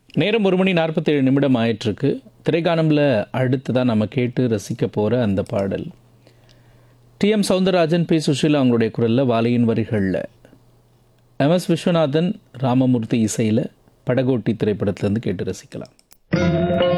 நேரம் 1:47 ஆயிட்டிருக்கு. திரைக்காணம்ல அடுத்து தான் நம்ம கேட்டு ரசிக்க போகிற அந்த பாடல் டி.எம். சௌந்தரராஜன், பி. சுஷீலா அவங்களுடைய குரலில், வாலியின் வரிகளில், எம்.எஸ். விஸ்வநாதன், ராமமூர்த்தி இசையில் படகோட்டி திரைப்படத்திலேருந்து கேட்டு ரசிக்கலாம்.